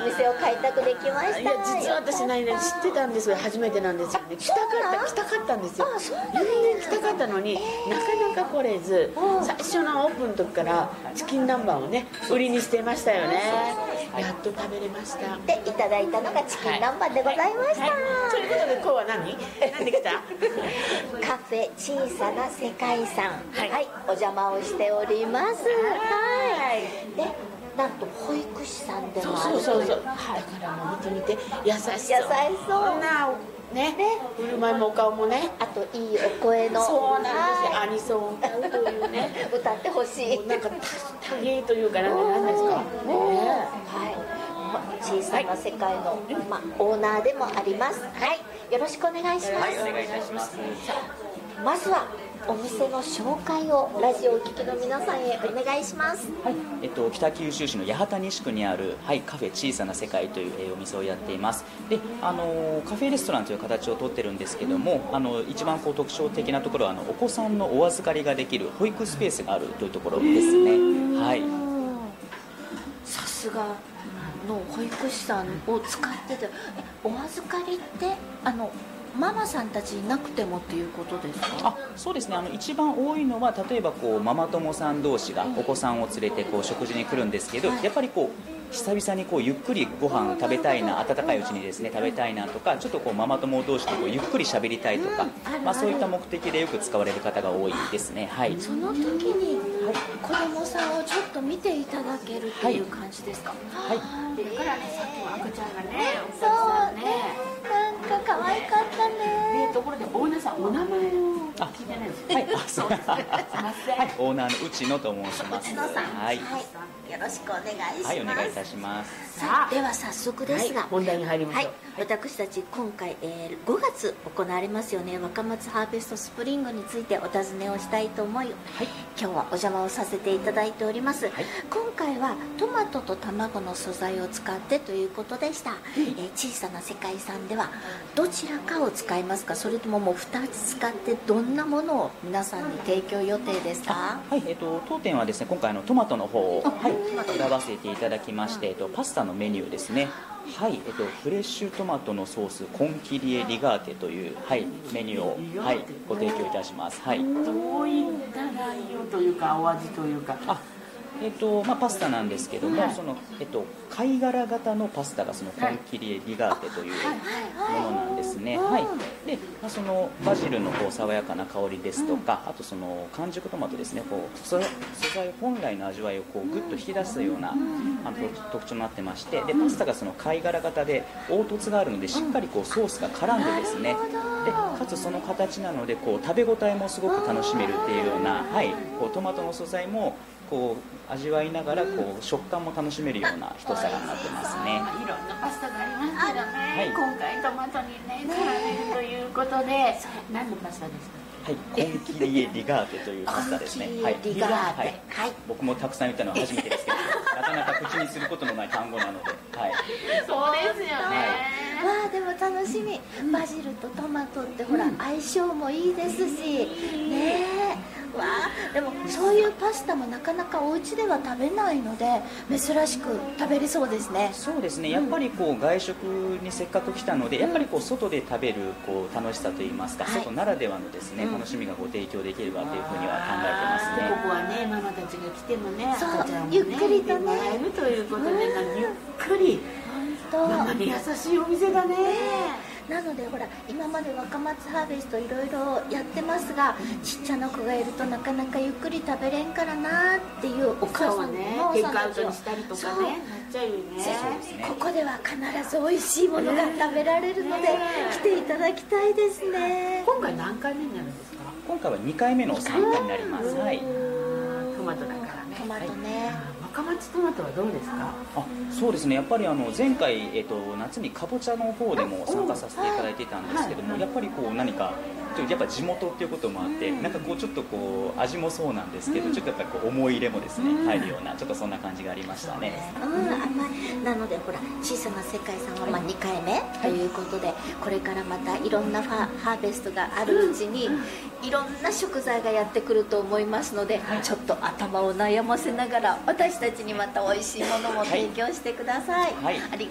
店を開拓できました。 いや実は私ね知ってたんですよ。初めてなんですよね。来たかったんですよ。全然来たかったのになかなか来れず、最初のオープンの時からチキン南蛮をね売りにしてましたよね。やっと食べれました。 でいただいたのがチキン南蛮でございました。 ということで今日は何で来たカフェ小さな世界さん、はい、お邪魔をしております。はい。でなんと保育士さんでもあるという。 そうだからもう見て優しそうなね振る舞いもお顔もね、 あといいお声の、 そうなんですよ。アニソンを歌うというね歌ってほしい。 なんか多芸というか何ですかね。 はい。小さな世界の、オーナーでもあります。はい、よろしくお願いします。 はい、お願いいたします。 まずはお店の紹介をラジオをお聞きの皆さんへお願いします。 はい、北九州市の八幡西区にある、カフェ小さな世界という、お店をやっています。で、カフェレストランという形をとってるんですけども、一番特徴的なところはお子さんのお預かりができる保育スペースがあるというところですね。はい。 さすがの保育士さんを使ってて、お預かりってママさんたちいなくてもっていうことですか？ そうですね。一番多いのは例えばママ友さん同士がお子さんを連れて食事に来るんですけど、やっぱり久々にゆっくりご飯食べたいな、温かいうちにですね食べたいなとか、ちょっとママ友同士でゆっくり喋りたいとか、そういった目的でよく使われる方が多いですね。はい。 その時に子供さんをちょっと見ていただけるっていう感じですか？ はい。 だからね、さっきも赤ちゃんがね、 そうね。なんか可愛かったね。 ところでオーナーさんお名前を聞いてないですか？ はい、そうです。はい、オーナーの内野と申します。 内野さん、 はい、 よろしくお願いします。 はい、お願いいたします。 さあ、では早速ですが、 本題に入りましょう。 私たち今回、5月行われますよね、若松ハーベストスプリングについてお尋ねをしたいと思い、今日はお邪魔をさせていただいております。今回はトマトと卵の素材を使ってということでした。小さな世界さんではどちらかを使いますか、それとももう2つ使ってどんなものを皆さんに提供予定ですか？ はい、当店はですね、今回トマトの方を選ばせていただきまして、パスタのメニューですね。はい、フレッシュトマトのソースコンキリエリガーテという、メニューを、ご提供いたします。はい。 どういった内容というかお味というか。 パスタなんですけども、貝殻型のパスタがそのコンキリエリガーテというものなんですね。で、そのバジルの爽やかな香りですとか、あとその完熟トマトですね、素材本来の味わいをグッと引き出すような特徴になってまして、でパスタがその貝殻型で凹凸があるので、しっかりソースが絡んでですね、でかつその形なので食べ応えもすごく楽しめるっていうような、トマトの素材も味わいながら食感も楽しめるような一皿になってますね。 いろんなパスタがありますけどね、今回トマトにね絡めるということで、何のパスタですか？ はい、コンキリエリガーテというパスタですね。 リガーテ、 僕もたくさん言ったのは初めてですけど、なかなか口にすることのない単語なので、 そうですよね。 でも楽しみ。バジルとトマトってほら、相性もいいですしね。でもそういうパスタもなかなかお家では食べないので、珍しく食べれそうですね。 そうですね。やっぱり外食にせっかく来たので、やっぱり外で食べる楽しさといいますか、外ならではのですね、楽しみが提供できればというふうには考えてますね。 ここはね、ママたちが来てもね、赤ちゃんもね、 ゆっくりとね、 もらえるということで、ゆっくりママに優しいお店だね。 なのでほら、今まで若松ハーベストいろいろやってますが、ちっちゃな子がいるとなかなかゆっくり食べれんからなっていうお母さんのテイクアウトにしたりとかね、なっちゃうよね。 ここでは必ず美味しいものが食べられるので、来ていただきたいですね。 今回何回目になるんですか？ 今回は2回目の参加になります。 トマトだからね。 トマトね。 若松トマトはどうですか？ そうですね、やっぱり前回、夏にかぼちゃの方でも参加させていただいていたんですけども、やっぱり何かやっぱ地元っていうこともあって、なんかちょっと味もそうなんですけど、ちょっとやっぱり思い入れもですね、入るような、ちょっとそんな感じがありましたね。 なのでほら、小さな世界さんは2回目ということで、これからまたいろんなハーベストがあるうちに、いろんな食材がやってくると思いますので、ちょっと頭を悩ませながら私たちにまた美味しいものも提供してください。ありが